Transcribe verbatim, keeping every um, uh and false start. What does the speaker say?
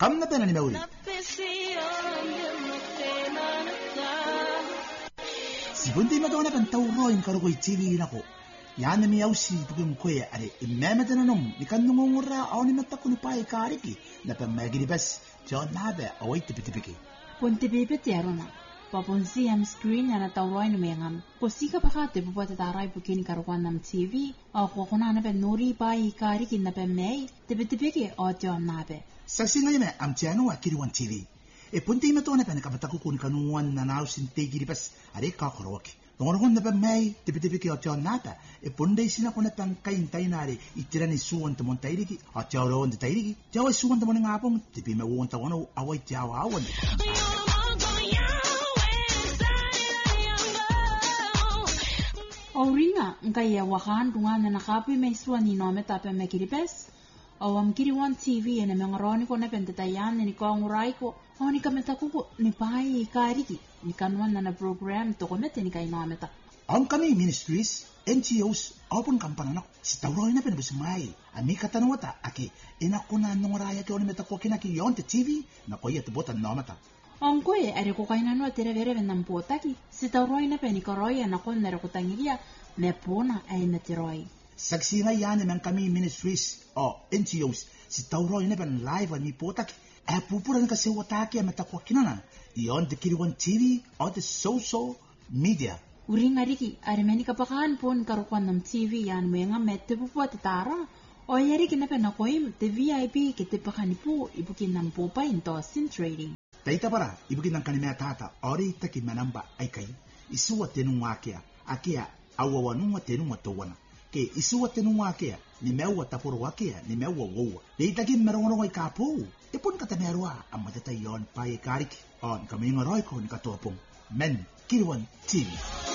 kamna pena ni meuli sibundi madona pan tawroin karugo itili nako yana mi ausi bugun koya are imama dananom nikanno ngora awni matakuni pai kariki na pa magiri bas jo nabe await tipitipiki ponte bebe terona paponsi am screen ana tawroin mengam posika pakate bubata tarai bukin karugan nam T V aw kokona na be nori pai kariki na pa mai tipitipiki o jo nabe sasinga yeme am tiano akiri wan T V e ponte imatona pa nakapataku kun kanuan na nausin tegiri bas are ka koroki ngorgon na pa mai tipitipiki o jo nata e ponde sina kona tang kain tainare itirani suwan to montairiki o jo ro on tairiki jo suwan to moninga apong tipi me won ta wono awai jawa awan Auringa ngai ya wahan dungan na kapi me suwan ni no meta pa me kiripes o am kiri wan T V ene me ngaroni ko na pente tayan ni ko ngurai ko oni kameta ko ni pai kariki ni kanwan na program to ko mete ni kai no meta ang kami ministries N G Os open kampana na si tawro ina pen busmai ami katanwata aki ina kuna nongoraya ke oni meta ko kina ki yonte T V na ko yet bota no meta ang ko e are ko kaina no tere vere venam potaki si tawro ina pen ni koroya na ko nere ko tangiria me pona ai na tiroi saksi nga yan men kami ministries o N G Os si tawro ina pen live ni potaki e pupuran ka se wataki meta ko kinana yon de kiriwan T V o de social media uringa riki are meni kapakan pon karukan nam T V yan menga mette pupu tara o yari kinape na koim te V I P ke te pakani pu ibukin nam popa into sin trading taita para ibukin nam kanime tata ori taki manamba aikai isuwa tenu wakia akia awawanu tenu watowana ke isuwa tenu wakia ni mewa taporo wakia ni mewa wowa deita kin merongo ngai kapu e pun kata merwa amata yon pai kariki on kaminga roi ko ni katopong men kirwan T V